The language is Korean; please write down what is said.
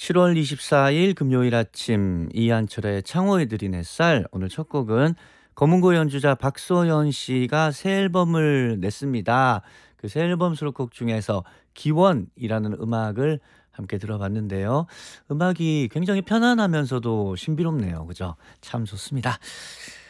7월 24일 금요일 아침 이한철의 창호에 드린 햇살. 오늘 첫 곡은 검은고 연주자 박소연 씨가 새 앨범을 냈습니다. 그 새 앨범 수록곡 중에서 기원이라는 음악을 함께 들어봤는데요. 음악이 굉장히 편안하면서도 신비롭네요. 그죠? 참 좋습니다.